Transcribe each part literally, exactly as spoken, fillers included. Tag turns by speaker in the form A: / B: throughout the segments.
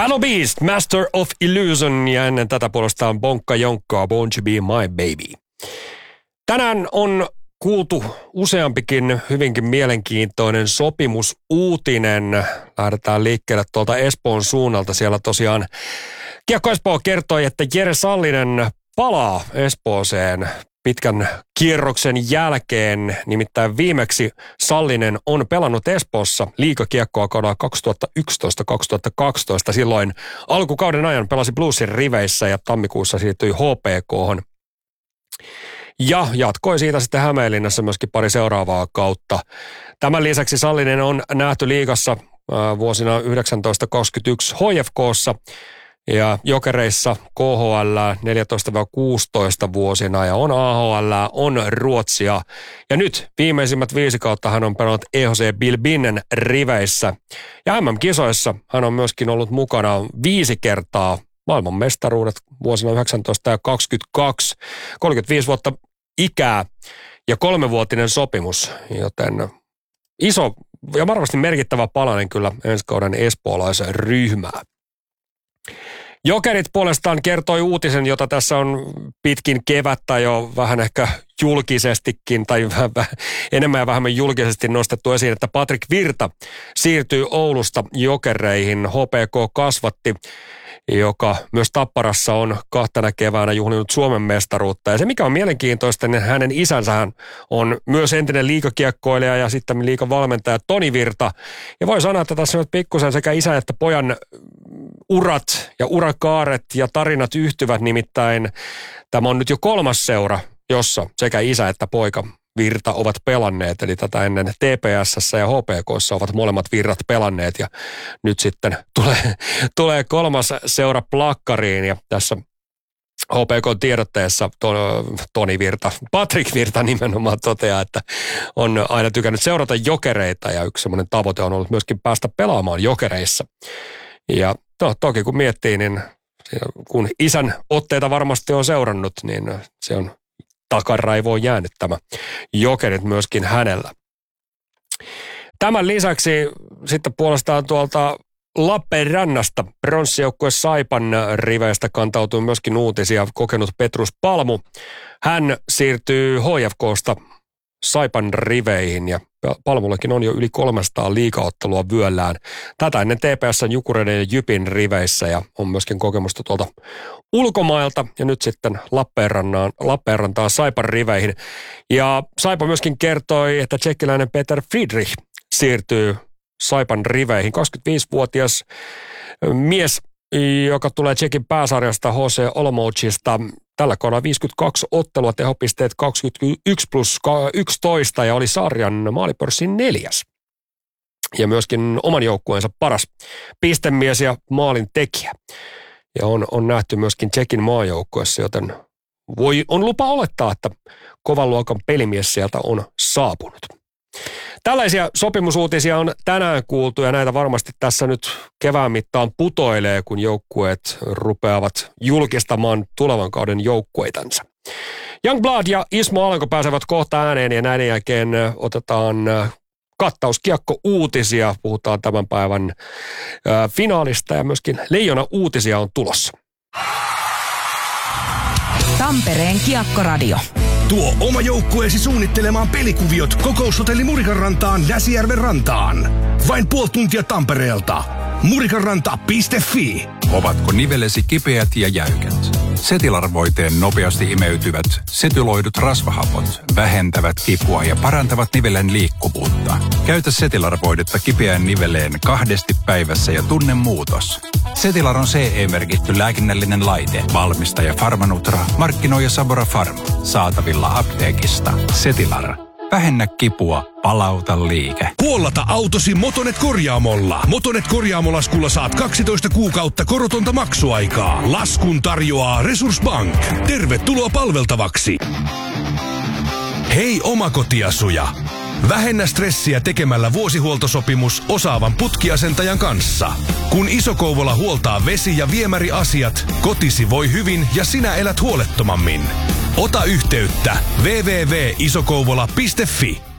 A: Battle Beast, Master of Illusion ja ennen tätä puolestaan Bonkka Jonkkaa, Born to be my baby. Tänään on kuultu useampikin hyvinkin mielenkiintoinen sopimusuutinen. Lähdetään liikkeelle tuolta Espoon suunnalta. Siellä tosiaan Kiekko Espoo kertoi, että Jere Sallinen palaa Espooseen pitkän kierroksen jälkeen. Nimittäin viimeksi Sallinen on pelannut Espoossa liigakiekkoa kaudella kaksituhattayksitoista kaksituhattakaksitoista. Silloin alkukauden ajan pelasi Bluesin riveissä ja tammikuussa siirtyi H P K:hon. Ja jatkoi siitä sitten Hämeenlinnassa myöskin pari seuraavaa kautta. Tämän lisäksi Sallinen on nähty liigassa vuosina yhdeksäntoista kaksikymmentäyksi H F K:ssa ja Jokereissa K H L neljätoista kuusitoista vuosina ja on A H L, on Ruotsia. Ja nyt viimeisimmät viisi kautta hän on pelannut E H C Bilbinen riveissä. Ja M M-kisoissa hän on myöskin ollut mukana viisi kertaa. Maailman mestaruudet vuosina yhdeksäntoista ja kaksikymmentäkaksi, kolmekymmentäviisi vuotta ikää ja kolmevuotinen sopimus, joten iso ja varmasti merkittävä palanen kyllä ensi kauden espoolaisen ryhmää. Jokerit puolestaan kertoi uutisen, jota tässä on pitkin kevättä jo vähän ehkä julkisestikin tai vähän, vähän enemmän ja vähemmän julkisesti nostettu esiin, että Patrik Virta siirtyy Oulusta Jokereihin. H P K kasvatti, joka myös Tapparassa on kahtena keväänä juhlinut Suomen mestaruutta. Ja se, mikä on mielenkiintoista, niin hänen isänsähän on myös entinen liigakiekkoilija ja sitten liigavalmentaja Toni Virta. Ja voi sanoa, että tässä nyt pikkusen sekä isä että pojan urat ja urakaaret ja tarinat yhtyvät, nimittäin tämä on nyt jo kolmas seura, jossa sekä isä että poika Virta ovat pelanneet, eli tätä ennen T P S:ssä ja H P K:ssa ovat molemmat Virrat pelanneet ja nyt sitten tulee, tulee kolmas seura plakkariin ja tässä H P K-tiedotteessa Toni Virta, Patrik Virta nimenomaan toteaa, että on aina tykännyt seurata Jokereita ja yksi semmoinen tavoite on ollut myöskin päästä pelaamaan Jokereissa. Ja to, toki kun miettii, niin kun isän otteita varmasti on seurannut, niin se on takaraivoon jäänyt tämä Jokerit myöskin hänellä. Tämän lisäksi sitten puolestaan tuolta Lappeenrannasta pronssijoukkue Saipan riveistä kantautui myöskin uutisia. Kokenut Petrus Palmu. Hän siirtyy H F K:sta Saipan riveihin ja Palmullakin on jo yli kolmesataa liigaottelua vyöllään. Tätä ennen T P S:n, Jukureiden ja Jypin riveissä ja on myöskin kokemusta tuolta ulkomailta ja nyt sitten Lappeenrantaan, Lappeenrantaan Saipan riveihin. Ja Saipa myöskin kertoi, että tsekkiläinen Peter Friedrich siirtyy Saipan riveihin. kaksikymmentäviisivuotias mies, joka tulee Tsekin pääsarjasta H C Olomoucista. Tällä kaudella viisikymmentäkaksi ottelua, tehopisteet kaksikymmentäyksi plus yksitoista ja oli sarjan maalipörssin neljäs. Ja myöskin oman joukkueensa paras pistemies ja maalin tekijä. Ja on, on nähty myöskin Tsekin maajoukkueessa, joten voi, on lupa olettaa, että kovan luokan pelimies sieltä on saapunut. Tällaisia sopimusuutisia on tänään kuultu ja näitä varmasti tässä nyt kevään mittaan putoilee, kun joukkueet rupeavat julkistamaan tulevan kauden joukkueitansa. Youngblood ja Ismo Alanko pääsevät kohta ääneen ja näiden jälkeen otetaan kattauskiekko-uutisia. Puhutaan tämän päivän äh, finaalista ja myöskin Leijona-uutisia on tulossa.
B: Tampereen Kiekkoradio.
C: Tuo oma joukkueesi suunnittelemaan pelikuviot Kokoushotelli Murikanrantaan Näsijärven rantaan. Vain puoli tuntia Tampereelta. murikanranta piste fi.
D: Ovatko nivelesi kipeät ja jäykät? Setilar-voiteen nopeasti imeytyvät setyloidut rasvahapot vähentävät kipua ja parantavat nivelen liikkuvuutta. Käytä Setilar-voidetta kipeään niveleen kahdesti päivässä ja tunne muutos. Setilar on C E-merkitty lääkinnällinen laite. Valmistaja Pharmanutra, markkinoija Sabora Pharma. Saatavilla apteekista. Setilar. Vähennä kipua, palauta liike.
C: Puollata autosi Motonet korjaamolla. Motonet korjaamolaskulla saat kaksitoista kuukautta korotonta maksuaikaa. Laskun tarjoaa Resurssbank. Tervetuloa palveltavaksi. Hei omakotiasuja. Vähennä stressiä tekemällä vuosihuoltosopimus osaavan putkiasentajan kanssa. Kun Iso-Kouvola huoltaa vesi- ja viemäriasiat, kotisi voi hyvin ja sinä elät huolettomammin. Ota yhteyttä double-u double-u double-u piste isokouvola piste fi.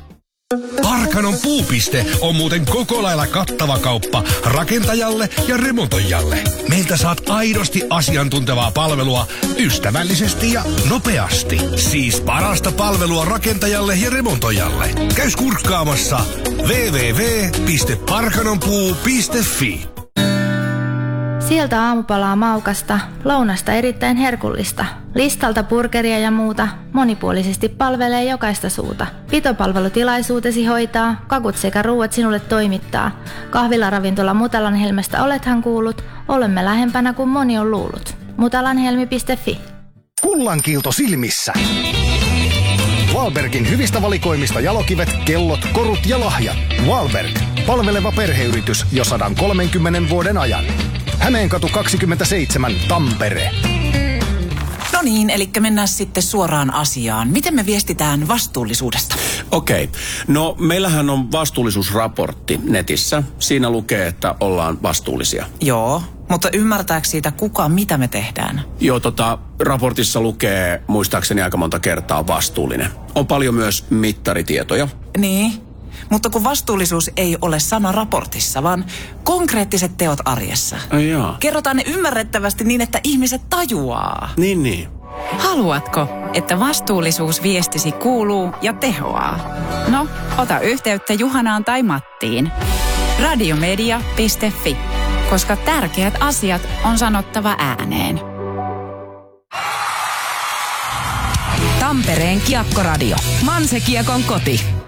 C: Parkanon puupiste on muuten koko lailla kattava kauppa rakentajalle ja remontoijalle. Meiltä saat aidosti asiantuntevaa palvelua ystävällisesti ja nopeasti. Siis parasta palvelua rakentajalle ja remontoijalle. Käy kurkkaamassa double-u double-u double-u piste parkanonpuu piste fi.
E: Sieltä aamupalaa maukasta, lounasta erittäin herkullista. Listalta burgeria ja muuta, monipuolisesti palvelee jokaista suuta. Pitopalvelutilaisuutesi hoitaa, kakut sekä ruuat sinulle toimittaa. Kahvilaravintola Mutalanhelmestä olethan kuullut, olemme lähempänä kuin moni on luullut. mutalanhelmi piste fi.
F: Kullankiilto silmissä. Wahlbergin hyvistä valikoimista jalokivet, kellot, korut ja lahjat. Wahlberg. Palveleva perheyritys jo sata kolmekymmentä vuoden ajan. Hämeenkatu kaksikymmentäseitsemän, Tampere.
G: No niin, eli mennään sitten suoraan asiaan. Miten me viestitään vastuullisuudesta?
H: Okei. Okay. No, meillähän on vastuullisuusraportti netissä. Siinä lukee, että ollaan vastuullisia.
G: Joo, mutta ymmärtääkö siitä kuka, mitä me tehdään?
H: Joo, tota, raportissa lukee muistaakseni aika monta kertaa vastuullinen. On paljon myös mittaritietoja.
G: Niin, mutta kun vastuullisuus ei ole sana raportissa, vaan konkreettiset teot arjessa.
H: Ai jaa.
G: Kerrotaan ne ymmärrettävästi niin, että ihmiset tajuaa.
H: Niin, niin.
B: Haluatko, että vastuullisuus viestisi kuuluu ja tehoaa? No, ota yhteyttä Juhanaan tai Mattiin. radiomedia piste fi, koska tärkeät asiat on sanottava ääneen. Tampereen Kiekkoradio. Manse Kiekon koti.